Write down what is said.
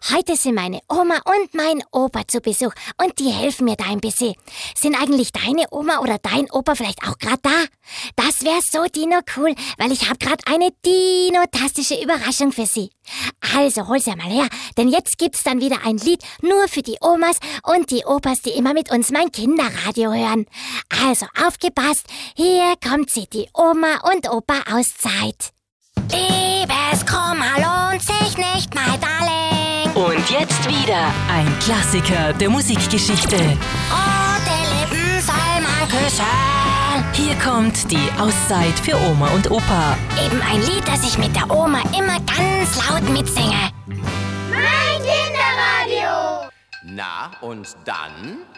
Heute sind meine Oma und mein Opa zu Besuch und die helfen mir da ein bisschen. Sind eigentlich deine Oma oder dein Opa vielleicht auch gerade da? Das wäre so Dino-cool, weil ich habe gerade eine dinotastische Überraschung für sie. Also hol sie mal her, denn jetzt gibt's dann wieder ein Lied nur für die Omas und die Opas, die immer mit uns mein Kinderradio hören. Also aufgepasst, hier kommt sie, die Oma und Opa Auszeit. Liebes Kummer lohnt sich nicht, my darling. Und jetzt wieder ein Klassiker der Musikgeschichte. Rote Lippen soll man küssen. Hier kommt die Auszeit für Oma und Opa. Eben ein Lied, das ich mit der Oma immer ganz laut mitsinge. Mein Kinderradio! Na, und dann?